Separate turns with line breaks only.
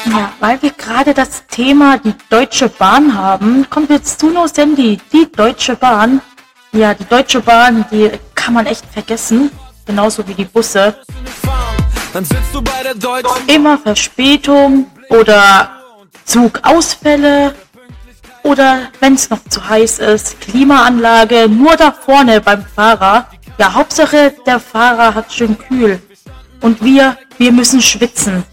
Ja, weil wir gerade das Thema die Deutsche Bahn haben, kommt jetzt zu nos Handy. Die Deutsche Bahn. Ja, die Deutsche Bahn, die kann man echt vergessen. Genauso wie die Busse. Immer Verspätung oder Zugausfälle oder wenn es noch zu heiß ist, Klimaanlage nur da vorne beim Fahrer. Ja, Hauptsache der Fahrer hat schön kühl. Und wir müssen schwitzen.